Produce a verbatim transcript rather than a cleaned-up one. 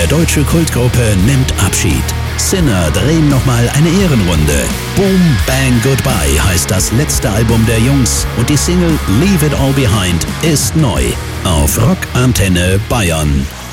Der deutsche Kultgruppe nimmt Abschied. Sinner drehen nochmal eine Ehrenrunde. Boom Bang Goodbye heißt das letzte Album der Jungs und die Single Leave It All Behind ist neu auf Rock Antenne Bayern.